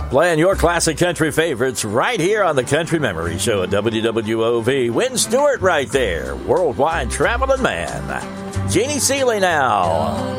Playing your classic country favorites right here on the Country Memory Show at WWOV. Win Stewart right there, worldwide traveling man. Jeannie Seely now.